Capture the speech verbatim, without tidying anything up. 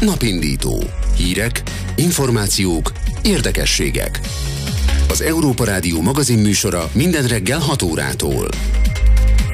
Napindító. Hírek, információk, érdekességek. Az Európa Rádió magazinműsora minden reggel hat órától.